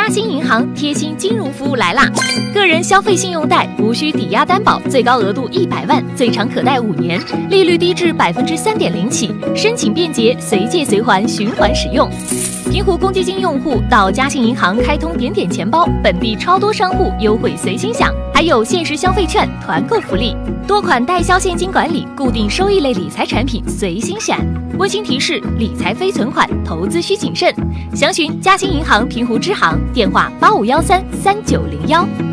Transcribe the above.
嘉兴银行贴心金融服务来啦！个人消费信用贷无需抵押担保，最高额度100万，最长可贷5年，利率低至3.0%起，申请便捷，随借随还，循环使用。平湖公积金用户到嘉兴银行开通点点钱包，本地超多商户优惠随心享，还有限时消费券、团购福利，多款代销现金管理、固定收益类理财产品随心选。温馨提示：理财非存款，投资需谨慎。详询嘉兴银行平湖支行，电话85133901。